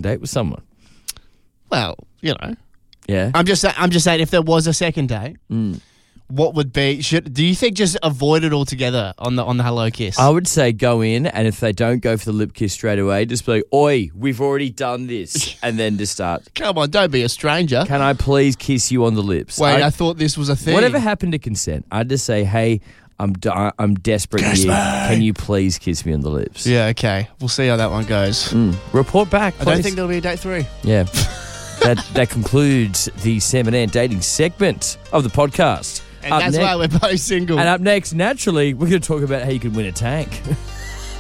date with someone. Well, you know. Yeah. I'm just saying if there was a second date, what would be? Do you think just avoid it altogether on the hello kiss? I would say go in, and if they don't go for the lip kiss straight away, just be like, oi, we've already done this. And then just start. Come on, don't be a stranger. Can I please kiss you on the lips? Wait, I thought this was a thing. Whatever happened to consent? I'd just say, hey, I'm desperate here. Can you please kiss me on the lips? Yeah, okay. We'll see how that one goes. Report back, please. I don't think there'll be a date 3. Yeah. That concludes the Sam and Ann dating segment of the podcast. And that's why we're both single. And up next, naturally, we're going to talk about how you can win a tank.